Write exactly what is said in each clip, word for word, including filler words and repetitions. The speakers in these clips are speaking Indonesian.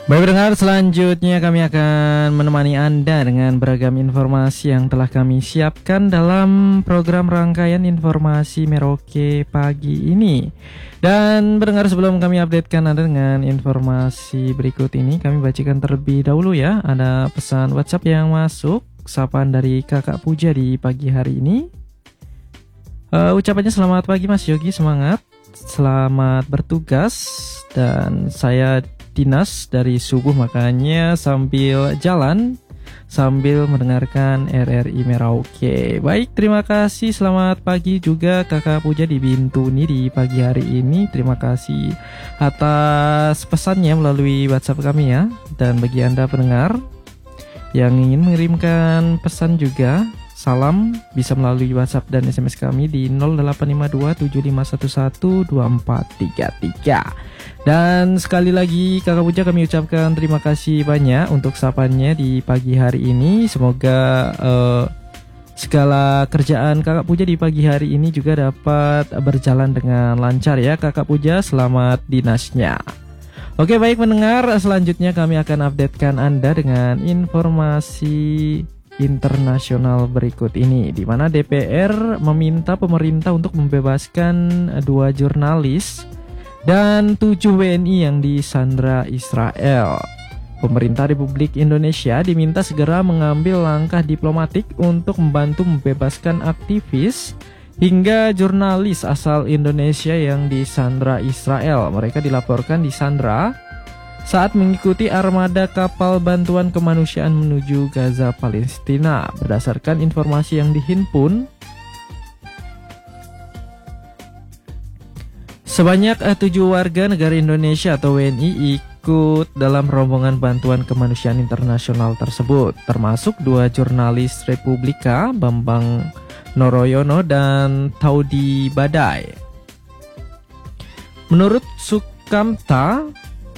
Baik pendengar, selanjutnya kami akan menemani Anda dengan beragam informasi yang telah kami siapkan dalam program rangkaian informasi Merauke pagi ini. Dan pendengar, sebelum kami updatekan Anda dengan informasi berikut ini, kami bacakan terlebih dahulu ya. Ada pesan WhatsApp yang masuk, sapaan dari Kakak Puja di pagi hari ini. uh, Ucapannya selamat pagi Mas Yogi, semangat, selamat bertugas. Dan saya dinas dari subuh, makanya sambil jalan sambil mendengarkan R R I Merauke. Baik, terima kasih, selamat pagi juga Kakak Puja di Bintuni di pagi hari ini. Terima kasih atas pesannya melalui WhatsApp kami ya. Dan bagi Anda pendengar yang ingin mengirimkan pesan juga, salam bisa melalui WhatsApp dan S M S kami di nol delapan lima dua tujuh lima satu satu dua empat tiga tiga. Dan sekali lagi Kakak Puja kami ucapkan terima kasih banyak untuk sapannya di pagi hari ini. Semoga uh, segala kerjaan Kakak Puja di pagi hari ini juga dapat berjalan dengan lancar ya Kakak Puja, selamat dinasnya. Oke baik pendengar, selanjutnya kami akan updatekan Anda dengan informasi internasional berikut ini, di mana D P R meminta pemerintah untuk membebaskan dua jurnalis dan tujuh W N I yang disandra Israel. Pemerintah Republik Indonesia diminta segera mengambil langkah diplomatik untuk membantu membebaskan aktivis hingga jurnalis asal Indonesia yang disandra Israel. Mereka dilaporkan disandra saat mengikuti armada kapal bantuan kemanusiaan menuju Gaza, Palestina. Berdasarkan informasi yang dihimpun, sebanyak tujuh warga negara Indonesia atau W N I ikut dalam rombongan bantuan kemanusiaan internasional tersebut, termasuk dua jurnalis Republika, Bambang Noroyono dan Taudi Badai. Menurut Sukamta,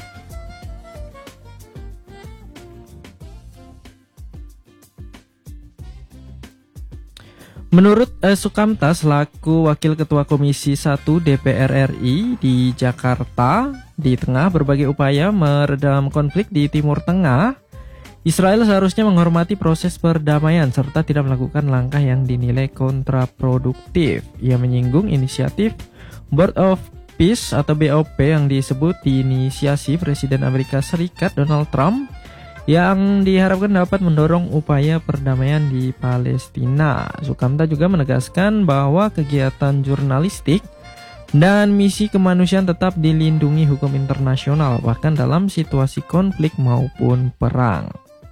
Menurut eh, Sukamta selaku Wakil Ketua Komisi satu D P R R I di Jakarta, di tengah berbagai upaya meredam konflik di Timur Tengah, Israel seharusnya menghormati proses perdamaian serta tidak melakukan langkah yang dinilai kontraproduktif. Ia menyinggung inisiatif Board of Peace atau B O P yang disebut diinisiasi Presiden Amerika Serikat Donald Trump, yang diharapkan dapat mendorong upaya perdamaian di Palestina. Sukamta juga menegaskan bahwa kegiatan jurnalistik dan misi kemanusiaan tetap dilindungi hukum internasional, bahkan dalam situasi konflik maupun perang.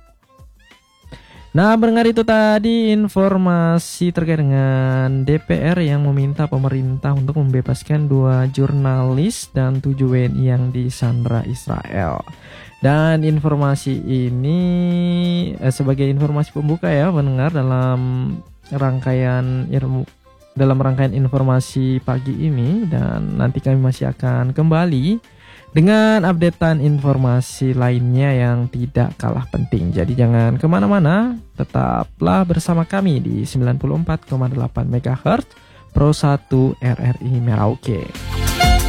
Nah, mendengar itu tadi informasi terkait dengan D P R yang meminta pemerintah untuk membebaskan dua jurnalis dan tujuh W N I yang disandra Israel. Dan informasi ini eh, sebagai informasi pembuka ya mendengar dalam rangkaian dalam rangkaian informasi pagi ini, dan nanti kami masih akan kembali dengan updatean informasi lainnya yang tidak kalah penting. Jadi jangan kemana-mana, tetaplah bersama kami di sembilan puluh empat koma delapan megahertz Pro satu R R I Merauke.